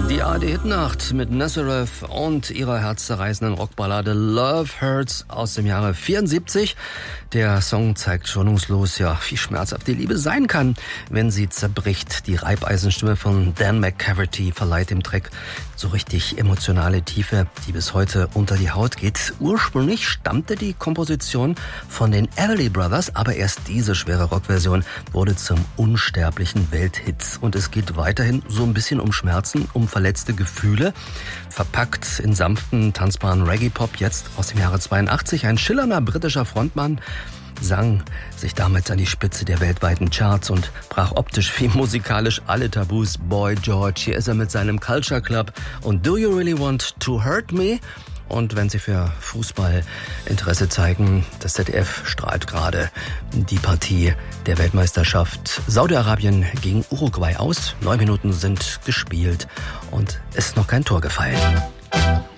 Die ARD-Hitnacht mit Nazareth und ihrer herzzerreißenden Rockballade Love Hurts aus dem Jahre 74. Der Song zeigt schonungslos, wie schmerzhaft die Liebe sein kann, wenn sie zerbricht. Die Reibeisenstimme von Dan McCafferty verleiht dem Track so richtig emotionale Tiefe, die bis heute unter die Haut geht. Ursprünglich stammte die Komposition von den Everly Brothers, aber erst diese schwere Rockversion wurde zum unsterblichen Welthit. Und es geht weiterhin so ein bisschen um Schmerzen, um verletzte Gefühle, verpackt in sanften, tanzbaren Reggae-Pop, jetzt aus dem Jahre 82. Ein schillernder britischer Frontmann sang sich damals an die Spitze der weltweiten Charts und brach optisch wie musikalisch alle Tabus. Boy George, hier ist er mit seinem Culture Club und Do You Really Want to Hurt Me? Und wenn Sie für Fußball Interesse zeigen, das ZDF strahlt gerade die Partie der Weltmeisterschaft Saudi-Arabien gegen Uruguay aus. 9 Minuten sind gespielt und es ist noch kein Tor gefallen.